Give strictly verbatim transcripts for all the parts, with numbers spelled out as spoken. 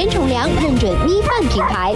天宠粮认准咪饭品牌。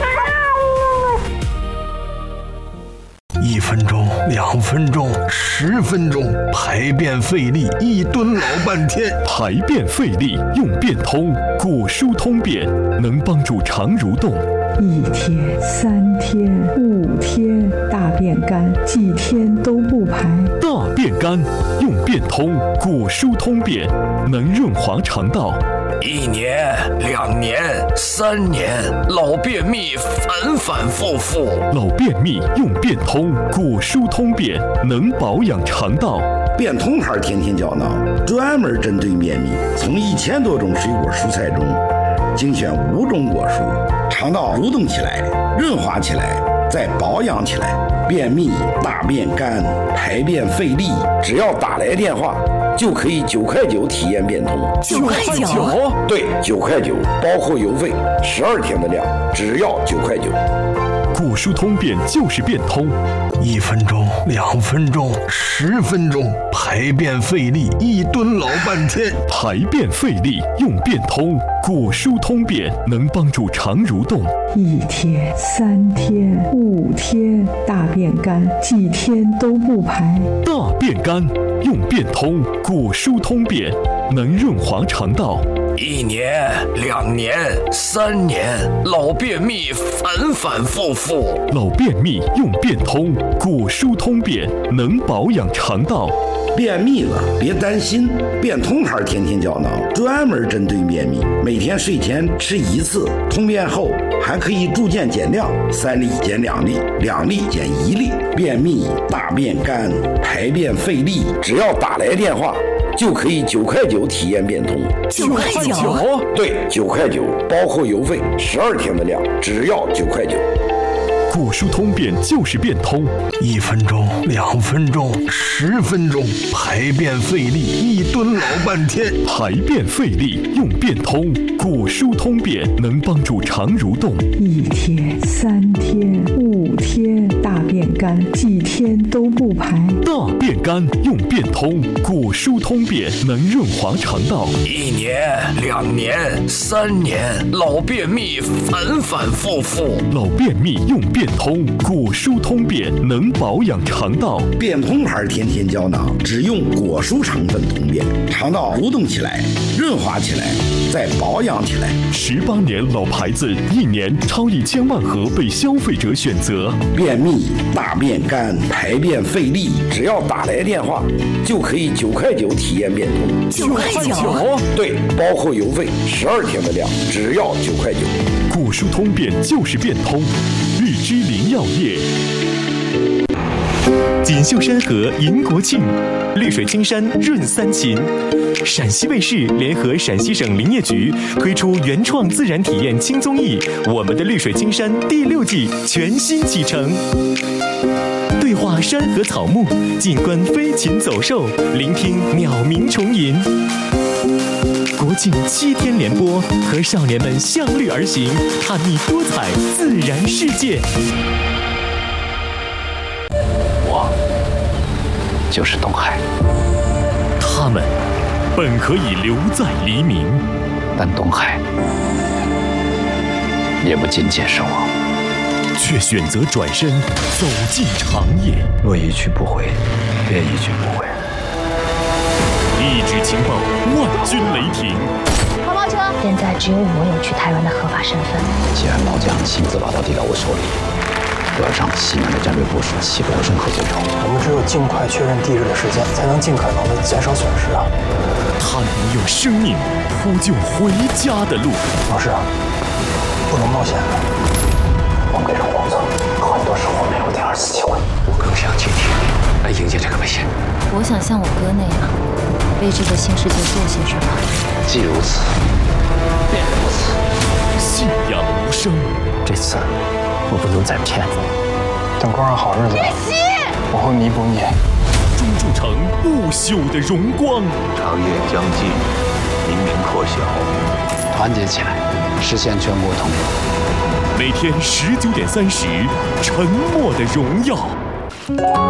一分钟，两分钟，十分钟，排便费力，一蹲老半天。 排便费力用便通，果蔬通便能帮助肠蠕动。 一天、三天、五天，大便干，几天都不排。 大便干用便通，果蔬通便能润滑肠道。 一年、两年、三年，老便秘反反复复。 老便秘用便通，果蔬通便能保养肠道。 便通牌天天胶囊专门针对便秘，从一千多种水果蔬菜中精选五种果蔬，肠道蠕动起来，润滑起来，再保养起来。便秘、大便干、排便费力，只要打来电话就可以九块九体验便通。 九块九？ 对，九块九，包括邮费，十二天的量，只要九块九。 果蔬通便就是便通， 一分钟，两分钟，十分钟，排便费力，一蹲老半天。 排便费力用便通，果蔬通便能帮助肠蠕动。 一天、三天、五天，大便干，几天都不排。 大便干用便通，果蔬通便能润滑肠道。 一年、两年、三年，老便秘反反复复。 老便秘用便通，果蔬通便能保养肠道。 便秘了别担心，便通牌天天胶囊专门针对便秘，每天睡前吃一次，通便后还可以逐渐减量，三粒减两粒，两粒减一粒。便秘、大便干、排便费力，只要打来电话就可以九块九体验便通。 九块九？ 对，九块九，包括邮费，十二天的量，只要九块九。 果蔬通便就是便通， 一分钟，两分钟，十分钟，排便费力，一蹲老半天。 排便费力用便通，果蔬通便能帮助肠蠕动。 一天、三天、五天，大便干，几天都不排。 大便干用便通，果蔬通便能润滑肠道。 一年、两年、三年，老便秘反反复复。 老便秘用便通，果蔬通便能保养肠道。 便通牌天天胶囊只用果蔬成分通便，肠道蠕动起来，润滑起来，再保养起来。 十八年老牌子，一年超一千万盒被消费者选择。 便秘、大便干、排便费力，只要打来电话就可以九块九体验便通。 九块九？ 对，包括邮费，十二天的量，只要九块九。 果蔬通便就是便通，日之林药业。锦绣山河迎国庆，绿水青山润三秦。陕西卫视联合陕西省林业局推出原创自然体验轻综艺《我们的绿水青山》第六季全新启程。对话山河草木，静观飞禽走兽，聆听鸟鸣虫吟。国庆七天连播，和少年们向绿而行，探秘多彩自然世界。 我就是东海。 他们本可以留在黎明， 但东海也不仅仅是我， 却选择转身走进长夜。 若一去不回，便一去不回。 一纸情报，万军雷霆。 黄包车，现在只有我有去台湾的合法身份。 既然老蒋亲自把刀递到我手里，我要让西南的战略部署起不了任何作用。 我们只有尽快确认地址的时间，才能尽可能的减少损失啊！ 他能用生命铺就回家的路。 老师，不能冒险了。 我们给人工作，很多时候没有第二次机会。我更想今天来迎接这个危险。 我想像我哥那样，为这个新世界做些什么。 既如此，便如此。 信仰无声， 这次我不能再骗你。 等过上好日子，我会弥补你。 铸铸成不朽的荣光。 长夜将近，黎明破晓，团结起来，实现全国统一。 每天十九点三十，沉默的荣耀。